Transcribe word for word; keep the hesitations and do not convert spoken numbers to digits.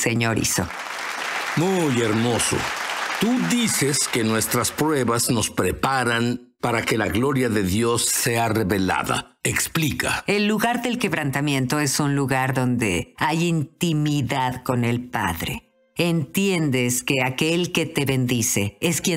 Señor hizo. Muy hermoso. Tú dices que nuestras pruebas nos preparan para que la gloria de Dios sea revelada. Explica. El lugar del quebrantamiento es un lugar donde hay intimidad con el Padre. Entiendes que aquel que te bendice es quien